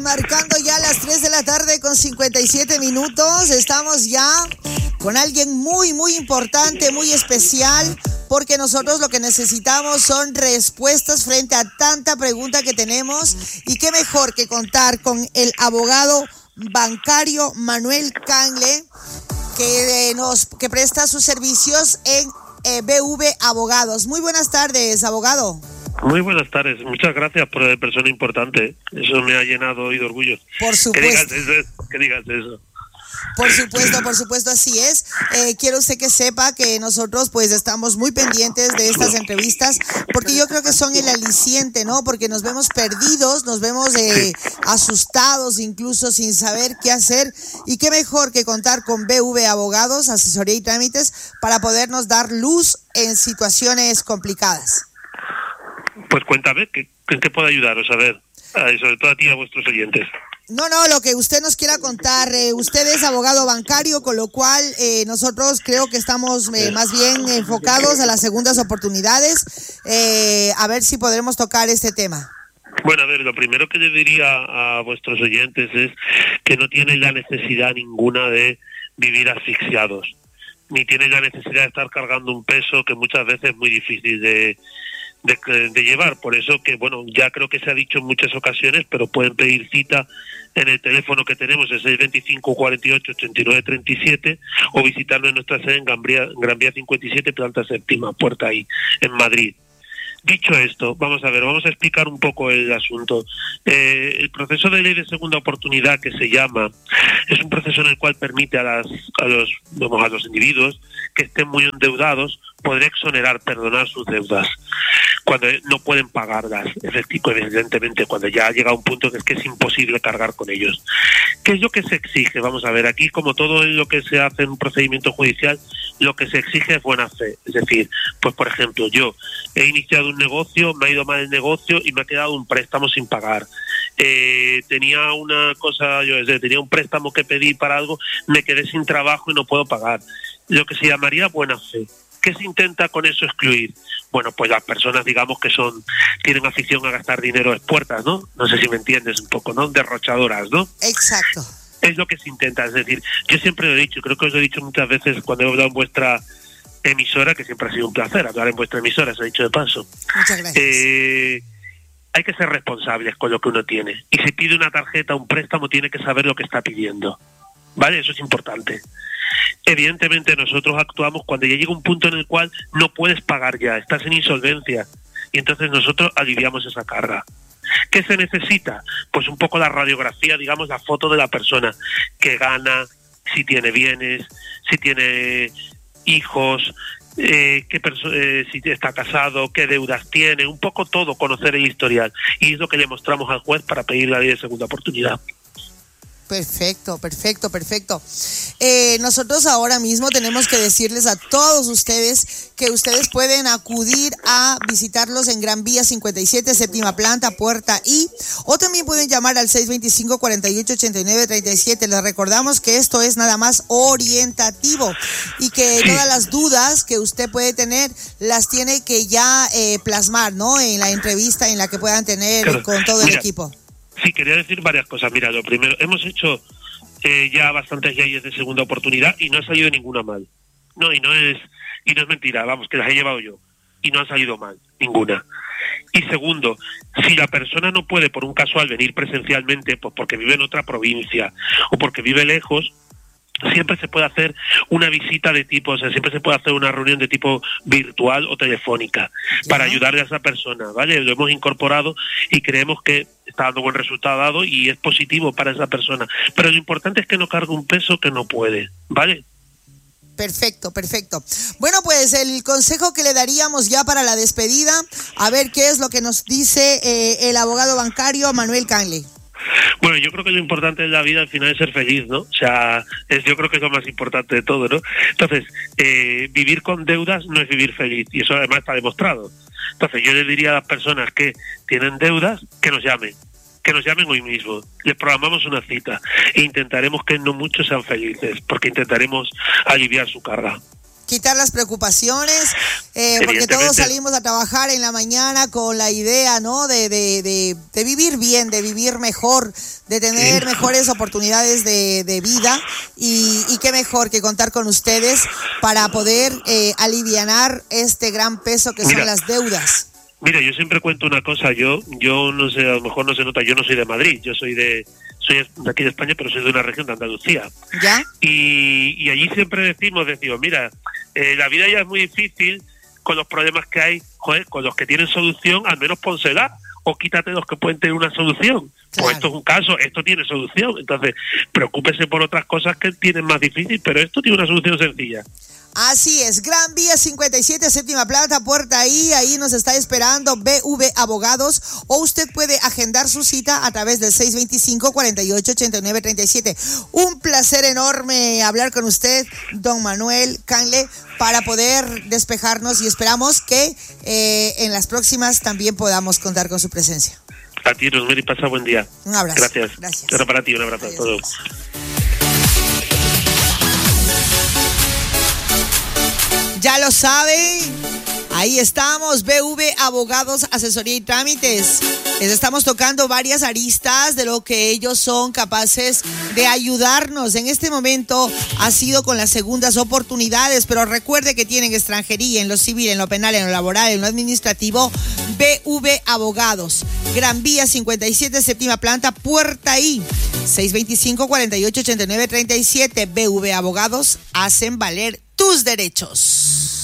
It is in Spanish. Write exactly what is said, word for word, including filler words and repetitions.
marcando ya las tres de la tarde con cincuenta y siete minutos. Estamos ya con alguien muy, muy importante, muy especial, porque nosotros lo que necesitamos son respuestas frente a tanta pregunta que tenemos. Y qué mejor que contar con el abogado bancario Manuel Cangle, que, eh, nos, que presta sus servicios en eh, B V Abogados. Muy buenas tardes, abogado. Muy buenas tardes, muchas gracias por ser persona importante, eso me ha llenado hoy de orgullo. Por supuesto. Que digas eso, que digas eso. Por supuesto, por supuesto, así es. Eh, quiero usted que sepa que nosotros pues estamos muy pendientes de estas entrevistas, porque yo creo que son el aliciente, ¿no? Porque nos vemos perdidos, nos vemos eh, asustados, incluso sin saber qué hacer. Y qué mejor que contar con B V Abogados, asesoría y trámites, para podernos dar luz en situaciones complicadas. Pues cuéntame, ¿qué, ¿en qué puedo ayudaros? A ver, sobre todo a ti y a vuestros oyentes. No, no, lo que usted nos quiera contar. Eh, usted es abogado bancario, con lo cual eh, nosotros creo que estamos eh, más bien enfocados a las segundas oportunidades. Eh, a ver si podremos tocar este tema. Bueno, a ver, lo primero que le diría a vuestros oyentes es que no tienen la necesidad ninguna de vivir asfixiados, ni tienen la necesidad de estar cargando un peso que muchas veces es muy difícil de... De, de llevar, por eso que, bueno, ya creo que se ha dicho en muchas ocasiones, pero pueden pedir cita en el teléfono que tenemos, el seis veinticinco, cuarenta y ocho, ochenta y nueve, treinta y siete, o visitarlo en nuestra sede en Gran Vía, Gran Vía cincuenta y siete, planta séptima, puerta I, en Madrid. Dicho esto, vamos a ver, vamos a explicar un poco el asunto. Eh, el proceso de ley de segunda oportunidad, que se llama, es un proceso en el cual permite a, las, a, los, vamos, a los individuos que estén muy endeudados poder exonerar, perdonar sus deudas cuando no pueden pagarlas, evidentemente, cuando ya ha llegado un punto que es que es imposible cargar con ellos. ¿Qué es lo que se exige? Vamos a ver, aquí como todo lo que se hace en un procedimiento judicial, lo que se exige es buena fe. Es decir, pues por ejemplo, yo he iniciado un negocio, me ha ido mal el negocio y me ha quedado un préstamo sin pagar. Eh, tenía una cosa, yo es decir, tenía un préstamo que pedí para algo, me quedé sin trabajo y no puedo pagar. Lo que se llamaría buena fe. ¿Qué se intenta con eso excluir? Bueno, pues las personas, digamos, que son tienen afición a gastar dinero a puertas, ¿no? No sé si me entiendes un poco, ¿no? Derrochadoras, ¿no? Exacto. Es lo que se intenta, es decir, yo siempre lo he dicho, creo que os lo he dicho muchas veces cuando he hablado en vuestra emisora, que siempre ha sido un placer hablar en vuestra emisora, se ha dicho de paso. Muchas gracias. Eh, hay que ser responsables con lo que uno tiene. Y si pide una tarjeta, un préstamo, tiene que saber lo que está pidiendo. ¿Vale? Eso es importante. Evidentemente nosotros actuamos cuando ya llega un punto en el cual no puedes pagar ya, estás en insolvencia, y entonces nosotros aliviamos esa carga. ¿Qué se necesita? Pues un poco la radiografía, digamos, la foto de la persona, que gana, si tiene bienes, si tiene hijos, eh, qué perso- eh, si está casado, qué deudas tiene, un poco todo, conocer el historial, y es lo que le mostramos al juez para pedir la ley de segunda oportunidad. Perfecto, perfecto, perfecto. Eh, nosotros ahora mismo tenemos que decirles a todos ustedes que ustedes pueden acudir a visitarlos en Gran Vía cincuenta y siete, séptima planta, puerta I, o también pueden llamar al seis veinticinco, cuarenta y ocho, ochenta y nueve, treinta y siete. Les recordamos que esto es nada más orientativo y que Sí. todas las dudas que usted puede tener las tiene que ya eh, plasmar, ¿no? En la entrevista en la que puedan tener Claro. con todo el Mira, equipo. Sí, quería decir varias cosas. Mira, lo primero, hemos hecho eh, ya bastantes leyes de segunda oportunidad y no ha salido ninguna mal. No, y no es y no es mentira, vamos, que las he llevado yo. Y no ha salido mal, ninguna. Y segundo, si la persona no puede por un casual venir presencialmente, pues porque vive en otra provincia o porque vive lejos, siempre se puede hacer una visita de tipo, o sea, siempre se puede hacer una reunión de tipo virtual o telefónica para ayudarle a esa persona, ¿vale? Lo hemos incorporado y creemos que está dando buen resultado dado y es positivo para esa persona. Pero lo importante es que no cargue un peso que no puede, ¿vale? Perfecto, perfecto. Bueno, pues el consejo que le daríamos ya para la despedida, a ver qué es lo que nos dice eh, el abogado bancario Manuel Cangle. Bueno, yo creo que lo importante en la vida al final es ser feliz, ¿no? O sea, es, yo creo que es lo más importante de todo, ¿no? Entonces, eh, vivir con deudas no es vivir feliz, y eso además está demostrado. Entonces, yo le diría a las personas que tienen deudas que nos llamen, que nos llamen hoy mismo. Les programamos una cita e intentaremos que no muchos sean felices, porque intentaremos aliviar su carga. quitar las preocupaciones, eh, porque todos salimos a trabajar en la mañana con la idea, ¿no? De, de, de, de vivir bien, de vivir mejor, de tener sí. mejores oportunidades de, de vida y, y qué mejor que contar con ustedes para poder eh, alivianar este gran peso que Mira. son las deudas. Mira, yo siempre cuento una cosa, yo yo no sé, a lo mejor no se nota, yo no soy de Madrid, yo soy de soy de aquí de España, pero soy de una región de Andalucía. ¿Ya? Y, y allí siempre decimos, decimos, mira, eh, la vida ya es muy difícil con los problemas que hay, joder, con los que tienen solución, al menos pónsela, o quítate los que pueden tener una solución. Claro. Pues esto es un caso, esto tiene solución, entonces preocúpese por otras cosas que tienen más difícil, pero esto tiene una solución sencilla. Así es, Gran Vía cincuenta y siete, séptima planta, puerta ahí, ahí nos está esperando B V Abogados, o usted puede agendar su cita a través del seis veinticinco, cuarenta y ocho, ochenta y nueve, treinta y siete. Un placer enorme hablar con usted, don Manuel Canle, para poder despejarnos y esperamos que eh, en las próximas también podamos contar con su presencia. A ti, Rosemary, pasa buen día. Un abrazo. Gracias. Gracias. Ahora para ti, un abrazo. Adiós. A todos. Ya lo saben, ahí estamos, B V Abogados, Asesoría y Trámites. Les estamos tocando varias aristas de lo que ellos son capaces de ayudarnos. En este momento ha sido con las segundas oportunidades, pero recuerde que tienen extranjería en lo civil, en lo penal, en lo laboral, en lo administrativo. B V Abogados, Gran Vía cincuenta y siete, séptima planta, puerta I, seis veinticinco, cuarenta y ocho, ochenta y nueve, treinta y siete. B V Abogados hacen valer tus derechos.